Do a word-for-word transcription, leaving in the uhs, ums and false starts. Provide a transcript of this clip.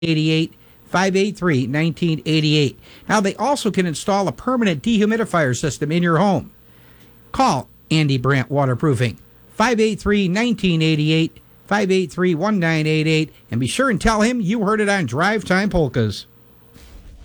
eighty-eight, five eight three, one nine eight eight. Now, they also can install a permanent dehumidifier system in your home. Call Andy Brandt Waterproofing, five eight three, one nine eight eight, five eight three, one nine eight eight, and be sure and tell him you heard it on Drive Time Polkas.